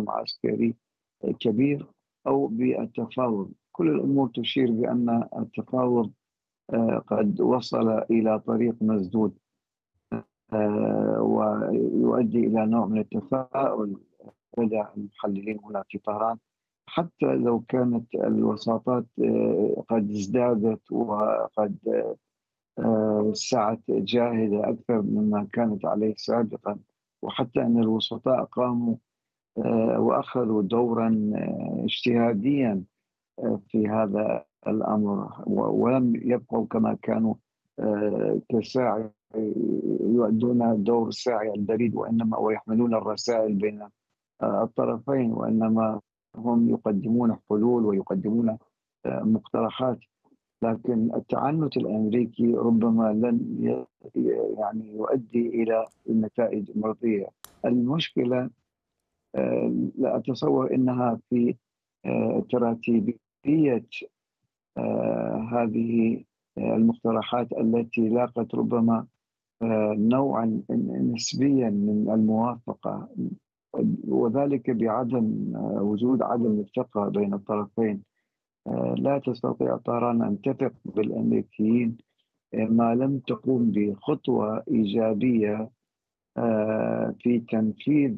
تقدم عسكري كبير أو بالتفاوض. كل الأمور تشير بأن التفاوض قد وصل إلى طريق مسدود، ويؤدي إلى نوع من التفاؤل لدى المحللين هنا في طهران. حتى لو كانت الوساطات قد ازدادت وقد سعت جاهدة أكثر مما كانت عليه سابقا، وحتى أن الوسطاء قاموا وأخذوا دورا اجتهاديا في هذا الأمر، ولم يبقوا كما كانوا كساعي يؤدون دور الساعي البريد ويحملون الرسائل بين الطرفين، وإنما هم يقدمون حلول ويقدمون مقترحات. لكن التعنت الأمريكي ربما لن يعني يؤدي إلى النتائج المرضية. المشكلة لا أتصور أنها في تراتيبية هذه المقترحات التي لاقت ربما نوعا نسبيا من الموافقة، وذلك بعدم وجود عدم الثقة بين الطرفين. لا تستطيع طهران أن تثق بالأمريكيين ما لم تقوم بخطوة إيجابية في تنفيذ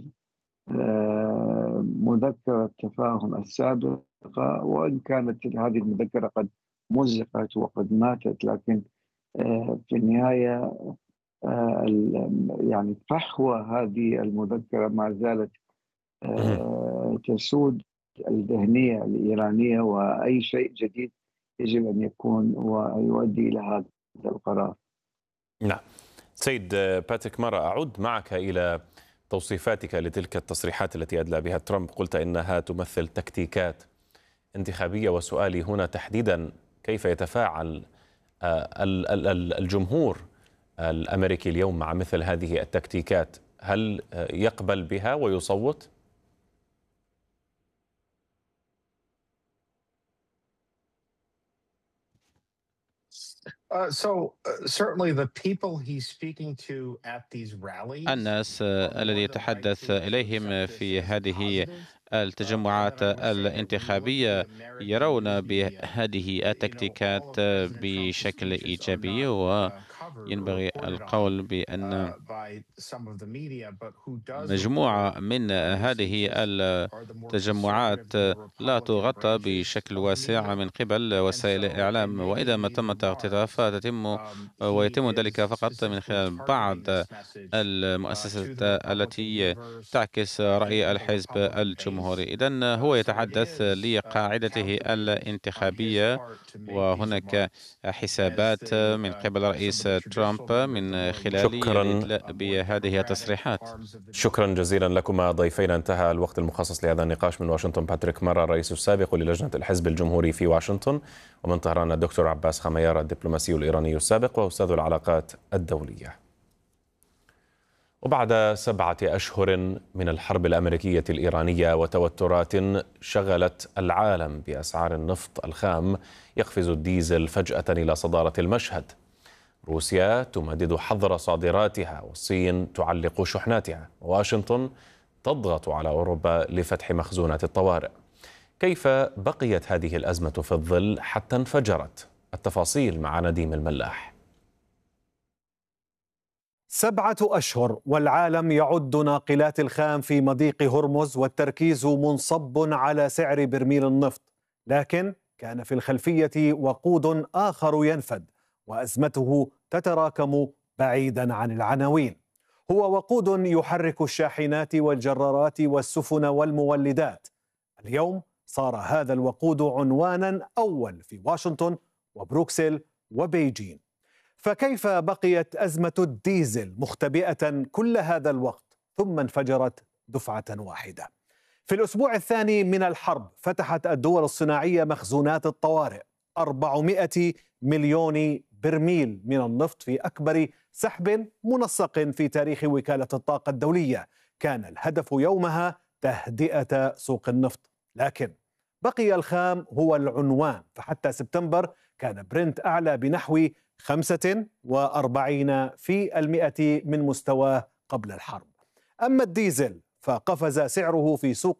مذكرة التفاهم السابقة، وإن كانت هذه المذكرة قد مزقت وقد ماتت، لكن في النهاية يعني فحوى هذه المذكرة ما زالت تسود الذهنية الإيرانية، وأي شيء جديد يجب أن يكون ويؤدي إلى هذا القرار. نعم. سيد باتريك مارا، أعود معك إلى توصيفاتك لتلك التصريحات التي أدلى بها ترامب. قلت إنها تمثل تكتيكات انتخابية، وسؤالي هنا تحديدا كيف يتفاعل الجمهور الأمريكي اليوم مع مثل هذه التكتيكات؟ هل يقبل بها ويصوت؟ الناس الذي يتحدث إليهم في هذه التجمعات الانتخابية يرون بهذه التكتيكات بشكل إيجابي، وينبغي القول بأن مجموعة من هذه التجمعات لا تغطى بشكل واسع من قبل وسائل الإعلام، وإذا ما تم تغطيتها ويتم ذلك فقط من خلال بعض المؤسسات التي تعكس رأي الحزب الجمهوري. إذن هو يتحدث لقاعدته الانتخابية، وهناك حسابات من قبل رئيس ترامب من خلال الإدلاء بهذه التصريحات. شكرا جزيلا لكما ضيفينا. انتهى الوقت المخصص لهذا النقاش. من واشنطن باتريك مارا الرئيس السابق للجنة الحزب الجمهوري في واشنطن، ومن طهران الدكتور عباس خميار الدبلوماسي الإيراني السابق وأستاذ العلاقات الدولية. وبعد 7 أشهر من الحرب الأمريكية الإيرانية وتوترات شغلت العالم بأسعار النفط الخام، يقفز الديزل فجأة إلى صدارة المشهد. روسيا تمدد حظر صادراتها، والصين تعلق شحناتها، وواشنطن تضغط على أوروبا لفتح مخزونات الطوارئ. كيف بقيت هذه الأزمة في الظل حتى انفجرت؟ التفاصيل مع نديم الملاح. 7 أشهر والعالم يعد ناقلات الخام في مضيق هرمز، والتركيز منصب على سعر برميل النفط، لكن كان في الخلفية وقود آخر ينفد، وأزمته تتراكم بعيدا عن العناوين. هو وقود يحرك الشاحنات والجرارات والسفن والمولدات. اليوم صار هذا الوقود عنوانا أول في واشنطن وبروكسل وبيجين. فكيف بقيت أزمة الديزل مختبئة كل هذا الوقت ثم انفجرت دفعة واحدة؟ في الأسبوع الثاني من الحرب فتحت الدول الصناعية مخزونات الطوارئ، 400 مليون برميل من النفط في أكبر سحب منسق في تاريخ وكالة الطاقة الدولية. كان الهدف يومها تهدئة سوق النفط، لكن بقي الخام هو العنوان. فحتى سبتمبر كان برنت أعلى بنحو 45% من مستواه قبل الحرب. أما الديزل فقفز سعره في سوق